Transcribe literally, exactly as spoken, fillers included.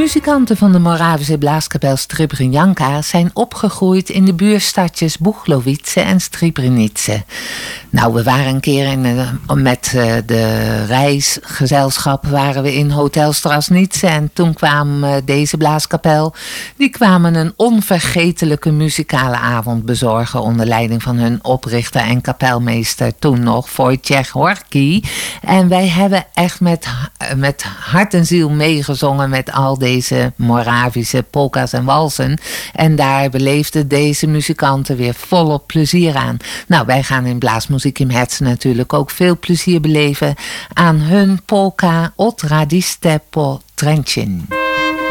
muzikanten van de Moravische blaaskapel Srebrenica zijn opgegroeid in de buurstadjes Buchlovice en Stribrenice. Nou, we waren een keer in, met de reisgezelschap waren we in Hotel Strasnice en toen kwam deze blaaskapel. Die kwamen een onvergetelijke muzikale avond bezorgen onder leiding van hun oprichter en kapelmeester toen nog, Wojciech Horky. En wij hebben echt met, met hart en ziel meegezongen met al deze Moravische polka's en walsen. En daar beleefden deze muzikanten weer volop plezier aan. Nou, wij gaan in Blaasmuziek im Herzen natuurlijk ook veel plezier beleven aan hun polka Od Radiste po Trenčín.